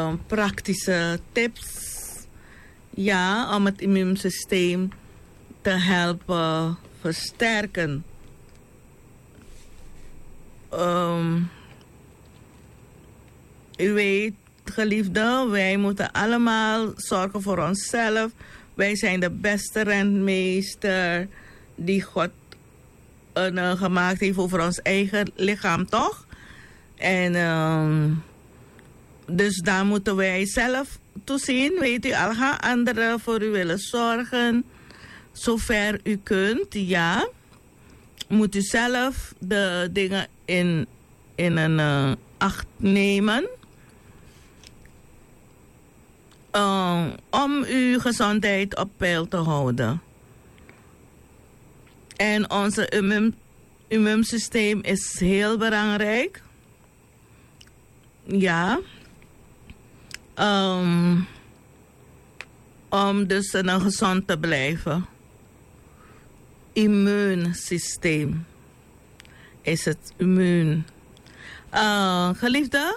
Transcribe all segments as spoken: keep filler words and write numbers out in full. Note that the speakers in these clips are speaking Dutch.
uh, praktische tips. Ja, om het immuunsysteem te helpen versterken. Um, u weet, geliefde, wij moeten allemaal zorgen voor onszelf. Wij zijn de beste rentmeester die God uh, gemaakt heeft over ons eigen lichaam, toch? En um, dus daar moeten wij zelf toezien. Weet u, al gaan anderen voor u willen zorgen, zover u kunt, ja. Moet u zelf de dingen in, in een uh, acht nemen. Uh, om uw gezondheid op peil te houden. En onze immuun, immuunsysteem is heel belangrijk. Ja. Um, om dus een gezond te blijven. Immuunsysteem is het immuun. Uh, geliefde,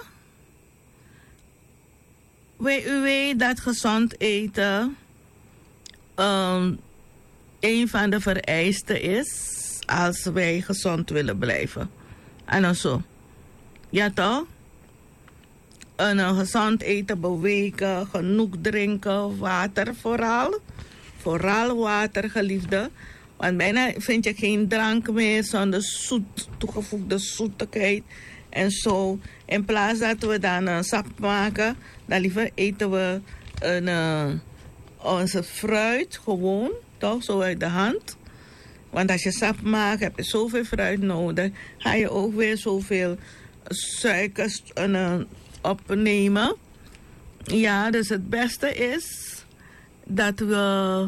wij, u weet dat gezond eten um, een van de vereisten is als wij gezond willen blijven. En zo. Ja toch? En een gezond eten, bewegen, genoeg drinken, water vooral. Vooral water, geliefde. Want bijna vind je geen drank meer zonder zoet, toegevoegde zoetigheid en zo. In plaats dat we dan een sap maken, dan liever eten we een, uh, onze fruit gewoon, toch, zo uit de hand. Want als je sap maakt, heb je zoveel fruit nodig. Ga je ook weer zoveel suikers uh, opnemen. Ja, dus het beste is dat we...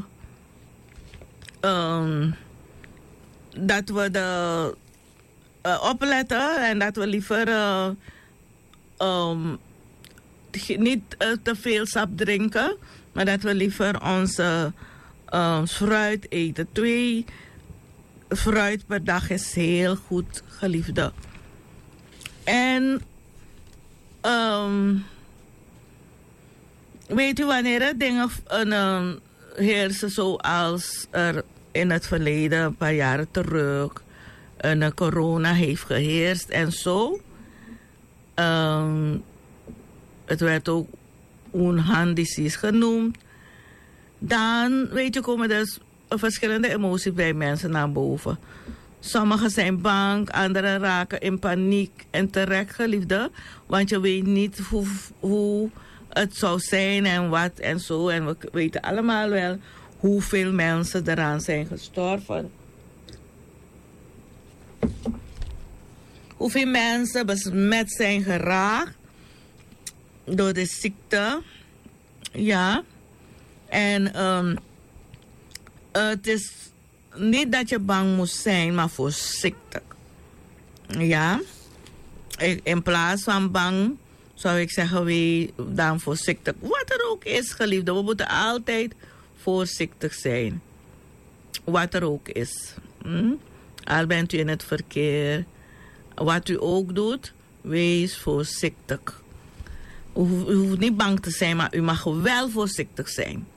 Um, dat we de, uh, opletten en dat we liever uh, um, niet uh, te veel sap drinken, maar dat we liever onze uh, fruit eten. Twee fruit per dag is heel goed, geliefde. En um, weet u wanneer er dingen uh, heersen zoals er in het verleden, een paar jaren terug, een corona heeft geheerst en zo. Um, het werd ook Wuhan-disease genoemd. Dan, weet je, komen dus verschillende emoties bij mensen naar boven. Sommigen zijn bang, anderen raken in paniek. En terecht, geliefde, want je weet niet hoe, hoe het zou zijn en wat en zo. En we weten allemaal wel hoeveel mensen eraan zijn gestorven. Hoeveel mensen besmet zijn geraakt door de ziekte. Ja. En um, het is niet dat je bang moet zijn, maar voorzichtig. Ja. In plaats van bang zou ik zeggen, we dan voorzichtig. Wat er ook is, geliefde, we moeten altijd voorzichtig zijn. Wat er ook is. Hm? Al bent u in het verkeer. Wat u ook doet, wees voorzichtig. U, u hoeft niet bang te zijn, maar u mag wel voorzichtig zijn.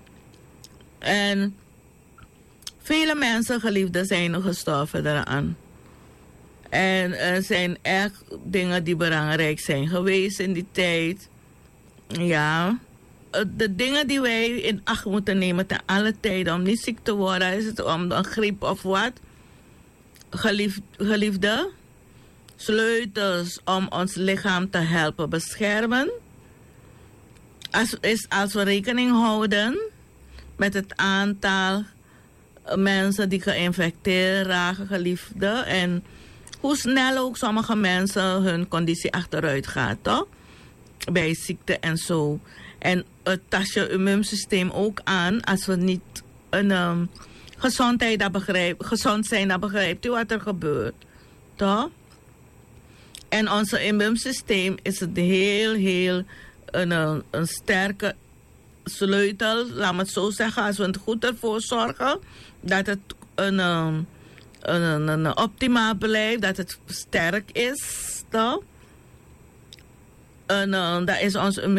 En vele mensen, geliefden, zijn nog gestorven eraan. En er zijn echt dingen die belangrijk zijn geweest in die tijd. Ja. De dingen die wij in acht moeten nemen ten alle tijden om niet ziek te worden, is het om een griep of wat. Geliefd, geliefde, sleutels om ons lichaam te helpen beschermen. Als, is als we rekening houden met het aantal mensen die geïnfecteerd raken, geliefde, en hoe snel ook sommige mensen hun conditie achteruit gaat, toch? Bij ziekte en zo. En het tast je immuunsysteem ook aan als we niet een um, gezondheid dat begrijpt, gezond zijn, dat begrijpt u wat er gebeurt, toch? En onze immuunsysteem is het heel, heel een, een, een sterke sleutel, laat me het zo zeggen, als we het goed ervoor zorgen dat het een, een, een, een optimaal blijft, dat het sterk is, toch? En uh, dat is ons